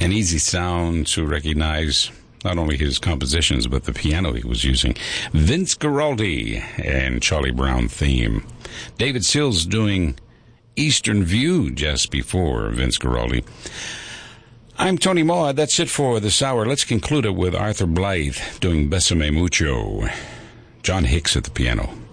An easy sound to recognize not only his compositions, but the piano he was using. Vince Guaraldi and Charlie Brown theme. David Sills doing Eastern View just before Vince Guaraldi. I'm Tony Maud. That's it for this hour. Let's conclude it with Arthur Blythe doing Besame Mucho. John Hicks at the piano.